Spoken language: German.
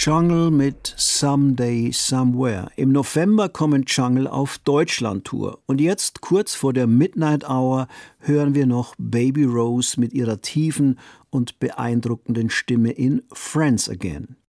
Jungle mit Someday Somewhere. Im November kommen Jungle auf Deutschland-Tour. Und jetzt, kurz vor der Midnight Hour, hören wir noch Baby Rose mit ihrer tiefen und beeindruckenden Stimme in Friends Again.